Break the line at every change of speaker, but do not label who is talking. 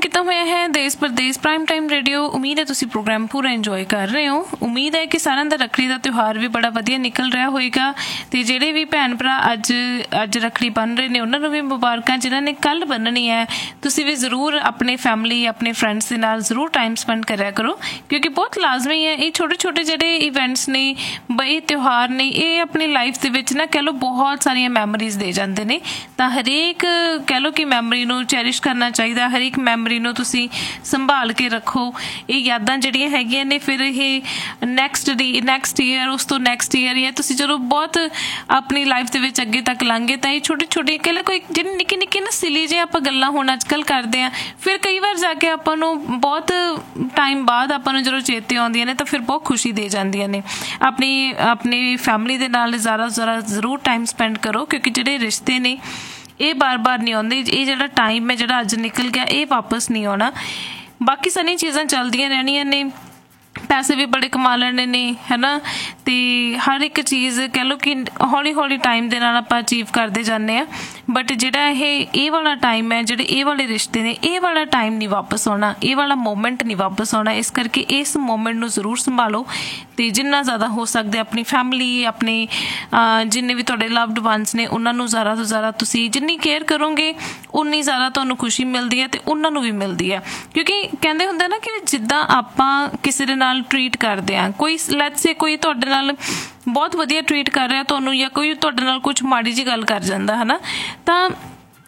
ਕੀਤਾ ਹੋਇਆ ਹੈ ਦੇਸ਼ ਪ੍ਰਦੇਸ਼ ਪ੍ਰਾਈਮ ਟਾਈਮ ਰੇਡੀਓ। ਉਮੀਦ ਹੈ ਤੁਸੀਂ ਪ੍ਰੋਗਰਾਮ ਪੂਰਾ ਇੰਜੋਏ ਕਰ ਰਹੇ ਹੋ। ਉਮੀਦ ਹੈ ਕਿ ਸਾਰਿਆਂ ਦਾ ਰੱਖੜੀ ਦਾ ਤਿਉਹਾਰ ਵੀ ਬੜਾ ਵਧੀਆ ਨਿਕਲ ਰਿਹਾ ਹੋਏਗਾ ਅਤੇ ਜਿਹੜੇ ਵੀ ਭੈਣ ਭਰਾ ਅੱਜ ਰੱਖੜੀ ਬੰਨ੍ਹ ਰਹੇ ਨੇ ਉਹਨਾਂ ਨੂੰ ਵੀ ਮੁਬਾਰਕਾਂ। ਜਿਨ੍ਹਾਂ ਨੇ ਕੱਲ੍ਹ ਬੰਨ੍ਹਣੀ ਹੈ ਤੁਸੀਂ ਵੀ ਜ਼ਰੂਰ ਆਪਣੇ ਫੈਮਿਲੀ ਆਪਣੇ ਫਰੈਂਡਸ ਦੇ ਨਾਲ ਜ਼ਰੂਰ ਟਾਈਮ ਸਪੈਂਡ ਕਰਿਆ ਕਰੋ, ਕਿਉਂਕਿ ਬਹੁਤ ਲਾਜ਼ਮੀ ਹੈ। ਇਹ ਛੋਟੇ ਛੋਟੇ ਜਿਹੜੇ ਇਵੈਂਟਸ ਨੇ ਇਹ ਤਿਉਹਾਰ ਨੇ ਇਹ ਆਪਣੀ ਲਾਈਫ ਦੇ ਵਿੱਚ ਨਾ ਕਹਿ ਲਓ ਬਹੁਤ ਸਾਰੀਆਂ ਮੈਮਰੀਜ਼ ਦੇ ਜਾਂਦੇ ਨੇ। ਤਾਂ ਹਰੇਕ ਕਹਿ ਲਓ ਕਿ ਮੈਮਰੀ ਨੂੰ ਚੈਰਿਸ਼ ਕਰਨਾ ਚਾਹੀਦਾ, ਹਰੇਕ ਮੈਮਰੀ ਨੂੰ ਤੁਸੀਂ ਸੰਭਾਲ ਕੇ ਰੱਖੋ। ਇਹ ਯਾਦਾਂ ਜਿਹੜੀਆਂ ਹੈਗੀਆਂ ਨੇ ਫਿਰ ਇਹ ਨੈਕਸਟ ਈਅਰ ਉਸ ਤੋਂ ਨੈਕਸਟ ਈਅਰ ਜਾਂ ਤੁਸੀਂ ਜਦੋਂ ਬਹੁਤ ਆਪਣੀ ਲਾਈਫ ਦੇ ਵਿੱਚ ਅੱਗੇ ਤੱਕ ਲੰਘੇ ਤਾਂ ਇਹ ਛੋਟੀ ਛੋਟੀ ਕਹਿ ਲਓ ਕੋਈ ਜਿਹੜੀ ਨਿੱਕੀ ਨਿੱਕੀ ਨਾ ਸਿਲੀ ਜਿਹੇ ਆਪਾਂ ਗੱਲਾਂ ਹੁਣ ਅੱਜ ਕੱਲ੍ਹ ਕਰਦੇ ਹਾਂ, ਫਿਰ ਕਈ ਵਾਰ ਜਾ ਕੇ ਆਪਾਂ ਨੂੰ ਬਹੁਤ ਟਾਈਮ ਬਾਅਦ ਆਪਾਂ ਨੂੰ ਜਦੋਂ ਚੇਤੇ ਆਉਂਦੀਆਂ ਨੇ ਤਾਂ ਫਿਰ ਬਹੁਤ ਖੁਸ਼ੀ ਦੇ ਜਾਂਦੀਆਂ ਨੇ। ਆਪਣੀ ਫੈਮਿਲੀ ਦੇ ਨਾਲ ਜ਼ਰਾ ਜ਼ਰੂਰ ਟਾਈਮ ਸਪੈਂਡ ਕਰੋ, ਕਿਉਂਕਿ ਜਿਹੜੇ ਰਿਸ਼ਤੇ ਨੇ ਇਹ ਬਾਰ-ਬਾਰ ਨਹੀਂ ਆਉਂਦੇ। ਇਹ ਜਿਹੜਾ ਟਾਈਮ ਹੈ ਜਿਹੜਾ ਅੱਜ ਨਿਕਲ ਗਿਆ ਇਹ ਵਾਪਸ ਨਹੀਂ ਆਉਣਾ। ਬਾਕੀ ਸਾਰੀਆਂ ਚੀਜ਼ਾਂ ਚੱਲਦੀਆਂ ਰਹਿਣੀਆਂ ਨੇ, ਪੈਸੇ ਵੀ ਬੜੇ ਕਮਾ ਲੈਣੇ ਨੇ ਹੈ ਨਾ, ਅਤੇ ਹਰ ਇੱਕ ਚੀਜ਼ ਕਹਿ ਲਓ ਕਿ ਹੌਲੀ ਹੌਲੀ ਟਾਈਮ ਦੇ ਨਾਲ ਆਪਾਂ ਅਚੀਵ ਕਰਦੇ ਜਾਂਦੇ ਹਾਂ। ਬਟ ਜਿਹੜਾ ਇਹ ਵਾਲਾ ਟਾਈਮ ਹੈ, ਜਿਹੜੇ ਇਹ ਵਾਲੇ ਰਿਸ਼ਤੇ ਨੇ ਇਹ ਵਾਲਾ ਟਾਈਮ ਨਹੀਂ ਵਾਪਸ ਆਉਣਾ, ਇਹ ਵਾਲਾ ਮੂਮੈਂਟ ਨਹੀਂ ਵਾਪਸ ਆਉਣਾ। ਇਸ ਕਰਕੇ ਇਸ ਮੂਮੈਂਟ ਨੂੰ ਜ਼ਰੂਰ ਸੰਭਾਲੋ ਅਤੇ ਜਿੰਨਾ ਜ਼ਿਆਦਾ ਹੋ ਸਕਦਾ ਆਪਣੀ ਫੈਮਿਲੀ ਆਪਣੇ ਜਿੰਨੇ ਵੀ ਤੁਹਾਡੇ ਲਵਡ ਵਨਸ ਨੇ ਉਹਨਾਂ ਨੂੰ ਜ਼ਿਆਦਾ ਤੋਂ ਜ਼ਿਆਦਾ ਤੁਸੀਂ ਜਿੰਨੀ ਕੇਅਰ ਕਰੋਗੇ ਉਨੀ ਜ਼ਿਆਦਾ ਤੁਹਾਨੂੰ ਖੁਸ਼ੀ ਮਿਲਦੀ ਹੈ ਅਤੇ ਉਹਨਾਂ ਨੂੰ ਵੀ ਮਿਲਦੀ ਹੈ। ਕਿਉਂਕਿ ਕਹਿੰਦੇ ਹੁੰਦੇ ਨਾ ਕਿ ਜਿੱਦਾਂ ਆਪਾਂ ਕਿਸੇ ਦੇ ਨਾਲ ਟਰੀਟ ਕਰਦੇ ਹਾਂ, ਕੋਈ ਲੈਟਸ ਸੇ ਕੋਈ ਤੁਹਾਡੇ ਨਾਲ ਬਹੁਤ ਵਧੀਆ ਟਰੀਟ ਕਰ ਰਿਹਾ ਤੁਹਾਨੂੰ, ਜਾਂ ਕੋਈ ਤੁਹਾਡੇ ਨਾਲ ਕੁਛ ਮਾੜੀ ਜਿਹੀ ਗੱਲ ਕਰ ਜਾਂਦਾ ਹੈ ਨਾ, ਤਾਂ